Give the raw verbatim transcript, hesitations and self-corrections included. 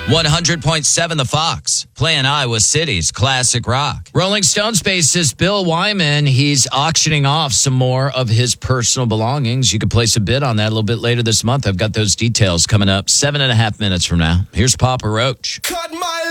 one hundred point seven The Fox, playing Iowa City's classic rock. Rolling Stones bassist Bill Wyman, he's auctioning off some more of his personal belongings. You can place a bid on that a little bit later this month. I've got those details coming up seven and a half minutes from now. Here's Papa Roach. Cut my